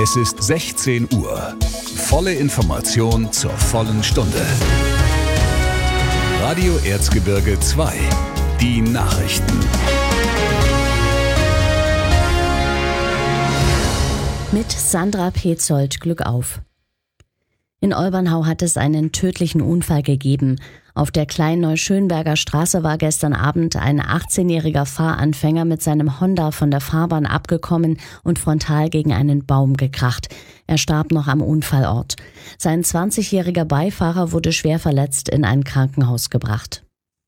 Es ist 16 Uhr. Volle Information zur vollen Stunde. Radio Erzgebirge 2. Die Nachrichten. Mit Sandra Petzold, Glück auf. In Olbernhau hat es einen tödlichen Unfall gegeben. Auf der Klein-Neuschönberger Straße war gestern Abend ein 18-jähriger Fahranfänger mit seinem Honda von der Fahrbahn abgekommen und frontal gegen einen Baum gekracht. Er starb noch am Unfallort. Sein 20-jähriger Beifahrer wurde schwer verletzt in ein Krankenhaus gebracht.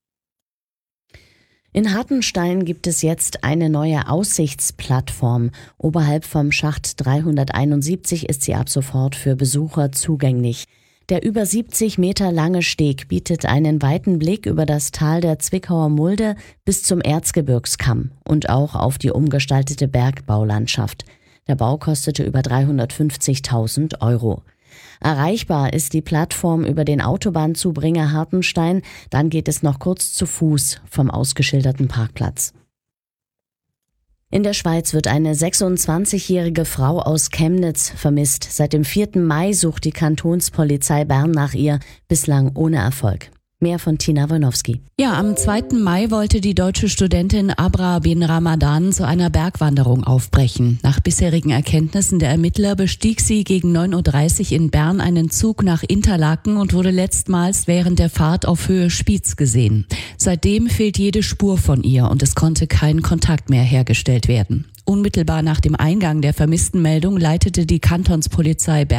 In Hartenstein gibt es jetzt eine neue Aussichtsplattform. Oberhalb vom Schacht 371 ist sie ab sofort für Besucher zugänglich. Der über 70 Meter lange Steg bietet einen weiten Blick über das Tal der Zwickauer Mulde bis zum Erzgebirgskamm und auch auf die umgestaltete Bergbaulandschaft. Der Bau kostete über 350.000 €. Erreichbar ist die Plattform über den Autobahnzubringer Hartenstein, dann geht es noch kurz zu Fuß vom ausgeschilderten Parkplatz. In der Schweiz wird eine 26-jährige Frau aus Chemnitz vermisst. Seit dem 4. Mai sucht die Kantonspolizei Bern nach ihr, bislang ohne Erfolg. Mehr von Tina Wojnowski. Ja, am 2. Mai wollte die deutsche Studentin Abra bin Ramadan zu einer Bergwanderung aufbrechen. Nach bisherigen Erkenntnissen der Ermittler bestieg sie gegen 9.30 Uhr in Bern einen Zug nach Interlaken und wurde letztmals während der Fahrt auf Höhe Spiez gesehen. Seitdem fehlt jede Spur von ihr und es konnte kein Kontakt mehr hergestellt werden. Unmittelbar nach dem Eingang der Vermisstenmeldung leitete die Kantonspolizei Bern